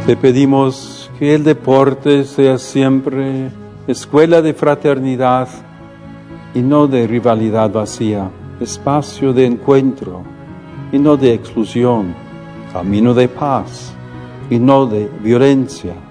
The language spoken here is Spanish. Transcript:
Te pedimos que el deporte sea siempre escuela de fraternidad y no de rivalidad vacía, espacio de encuentro y no de exclusión, camino de paz y no de violencia.